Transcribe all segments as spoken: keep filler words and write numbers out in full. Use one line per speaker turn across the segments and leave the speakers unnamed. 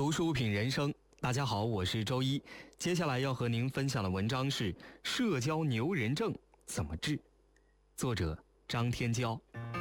读书品人生，大家好，我是周一。接下来要和您分享的文章是《社交牛人症怎么治》，作者张天骄。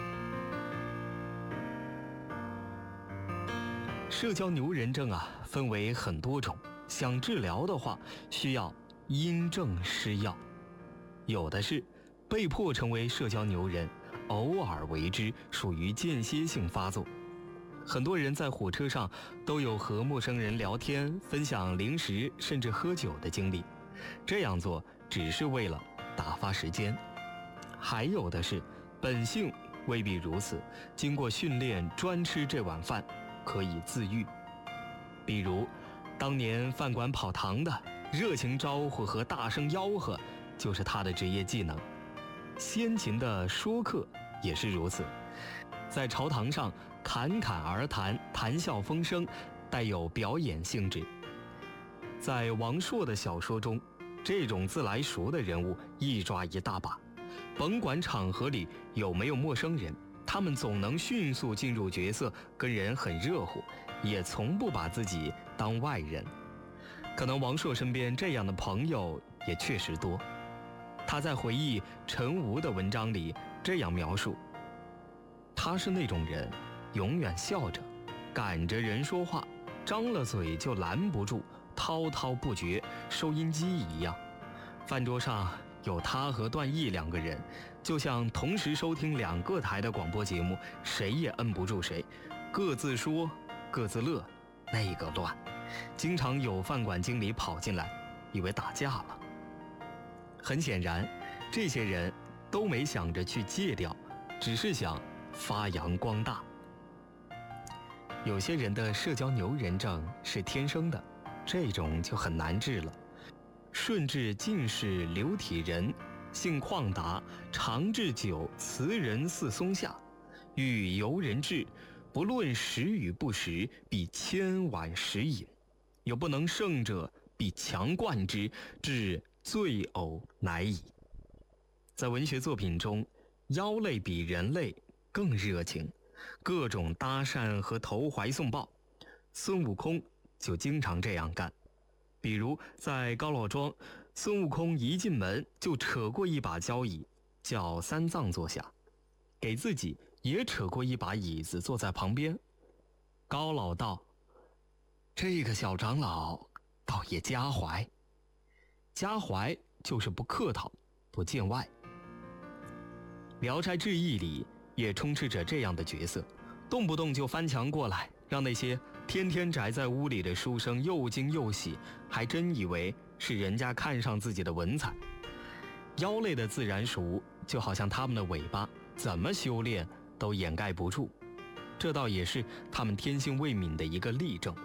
社交牛人症啊，分为很多种，想治疗的话，需要因症施药。有的是被迫成为社交牛人，偶尔为之，属于间歇性发作。很多人在火车上都有和陌生人聊天、分享零食甚至喝酒的经历，这样做只是为了打发时间。还有的是本性未必如此，经过训练专吃这碗饭，可以自愈。比如当年饭馆跑堂的热情招呼和大声吆喝就是他的职业技能。先秦的说客也是如此，在朝堂上侃侃而谈，谈笑风生，带有表演性质。在王朔的小说中，这种自来熟的人物一抓一大把，甭管场合里有没有陌生人，他们总能迅速进入角色，跟人很热乎，也从不把自己当外人。可能王朔身边这样的朋友也确实多。他在回忆陈吴的文章里这样描述，他是那种人，永远笑着，赶着人说话，张了嘴就拦不住，滔滔不绝，收音机一样。饭桌上有他和段毅两个人，就像同时收听两个台的广播节目，谁也摁不住谁，各自说各自乐，那个乱。经常有饭馆经理跑进来，以为打架了。很显然，这些人都没想着去戒掉，只是想发扬光大。有些人的社交牛人症是天生的，这种就很难治了。顺治进士刘体仁，性旷达，常置酒，辞人似松下。欲游人至，不论食与不食，必千碗食饮。有不能胜者，必强灌之，至醉呕乃已。在文学作品中，妖类比人类更热情，各种搭讪和投怀送抱。孙悟空就经常这样干。比如在高老庄，孙悟空一进门就扯过一把交椅，叫三藏坐下，给自己也扯过一把椅子坐在旁边。高老道：这个小长老倒也家怀。家怀就是不客套，不见外。聊斋志异里也充斥着这样的角色，动不动就翻墙过来，让那些天天宅在屋里的书生又惊又喜，还真以为是人家看上自己的文采。妖类的自然熟，就好像他们的尾巴怎么修炼都掩盖不住，这倒也是他们天性未泯的一个例证。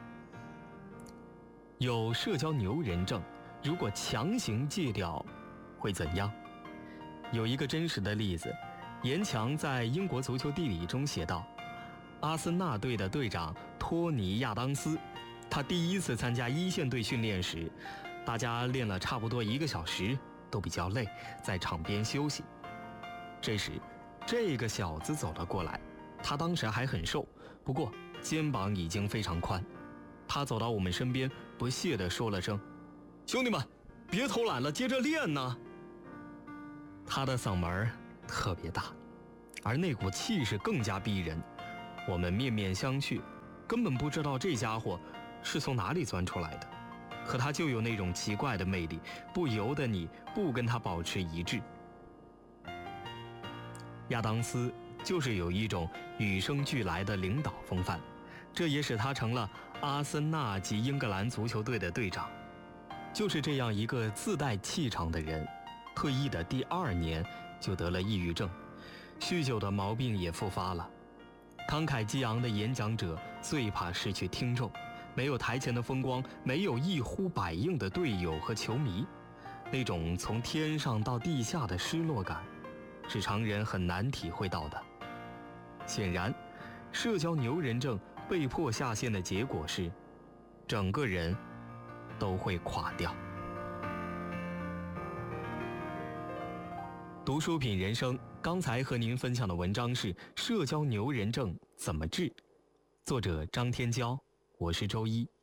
有社交牛人症，如果强行戒掉会怎样？有一个真实的例子，严强在英国足球地理中写道，阿森纳队的队长托尼亚当斯，他第一次参加一线队训练时，大家练了差不多一个小时，都比较累，在场边休息。这时这个小子走了过来，他当时还很瘦，不过肩膀已经非常宽。他走到我们身边，不屑地说了声：兄弟们，别偷懒了，接着练呢。他的嗓门特别大，而那股气势更加逼人。我们面面相觑，根本不知道这家伙是从哪里钻出来的，可他就有那种奇怪的魅力，不由得你不跟他保持一致。亚当斯就是有一种与生俱来的领导风范，这也使他成了阿森纳及英格兰足球队的队长。就是这样一个自带气场的人，退役的第二年就得了抑郁症，酗酒的毛病也复发了。慷慨激昂的演讲者最怕失去听众，没有台前的风光，没有一呼百应的队友和球迷，那种从天上到地下的失落感，是常人很难体会到的。显然，社交牛人症被迫下线的结果是，整个人都会垮掉。读书品人生，刚才和您分享的文章是《社交牛人症怎么治》，作者张天骄。 我是周一。